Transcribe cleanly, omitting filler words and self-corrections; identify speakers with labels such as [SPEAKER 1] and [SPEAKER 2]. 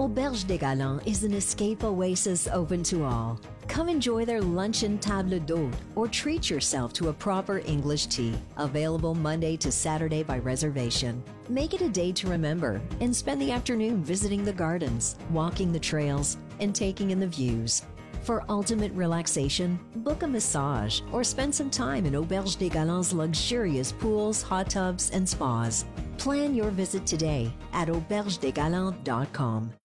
[SPEAKER 1] Auberge des Galants is an escape oasis open to all. Come enjoy their luncheon table d'hôte or treat yourself to a proper English tea, available Monday to Saturday by reservation. Make it a day to remember and spend the afternoon visiting the gardens, walking the trails, and taking in the views. For ultimate relaxation, book a massage or spend some time in Auberge des Galants' luxurious pools, hot tubs, and spas. Plan your visit today at aubergedesgalants.com.